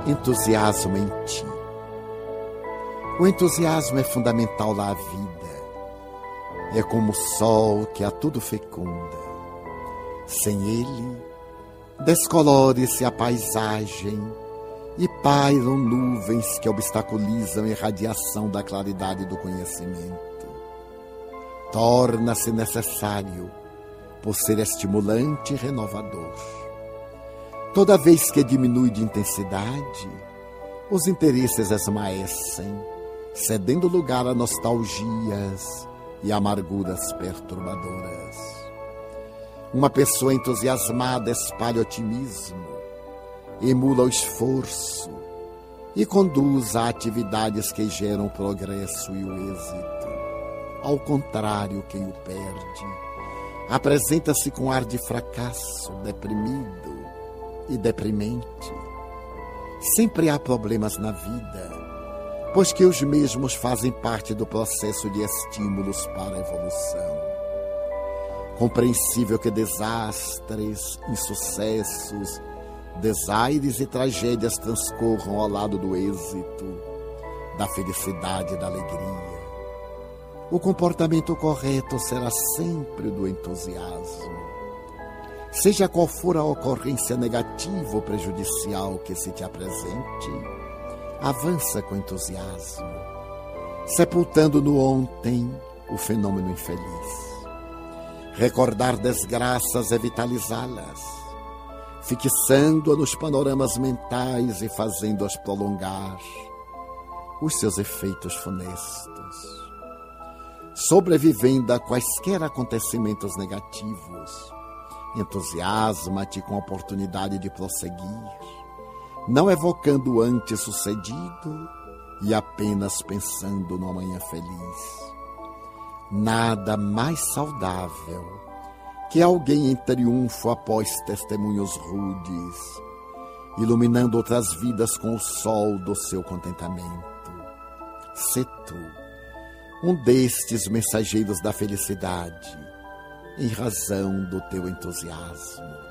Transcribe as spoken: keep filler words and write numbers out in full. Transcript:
entusiasmo em ti. O entusiasmo é fundamental na vida. É como o sol que a tudo fecunda. Sem ele, descolore-se a paisagem e pairam nuvens que obstaculizam a irradiação da claridade do conhecimento. Torna-se necessário, por ser estimulante e renovador. Toda vez que diminui de intensidade, os interesses esmaecem, cedendo lugar a nostalgias e amarguras perturbadoras. Uma pessoa entusiasmada espalha otimismo, emula o esforço e conduz a atividades que geram o progresso e o êxito. Ao contrário, quem o perde apresenta-se com ar de fracasso, deprimido e deprimente. Sempre há problemas na vida, pois que os mesmos fazem parte do processo de estímulos para a evolução. Compreensível que desastres, insucessos, desaires e tragédias transcorram ao lado do êxito, da felicidade e da alegria. O comportamento correto será sempre do entusiasmo. Seja qual for a ocorrência negativa ou prejudicial que se te apresente, avança com entusiasmo, sepultando no ontem o fenômeno infeliz. Recordar desgraças é vitalizá-las, fixando-a nos panoramas mentais e fazendo-as prolongar os seus efeitos funestos. Sobrevivendo a quaisquer acontecimentos negativos, entusiasma-te com a oportunidade de prosseguir, não evocando o antes sucedido e apenas pensando no amanhã feliz. Nada mais saudável que alguém em triunfo após testemunhos rudes, iluminando outras vidas com o sol do seu contentamento. Sê tu um destes mensageiros da felicidade, em razão do teu entusiasmo.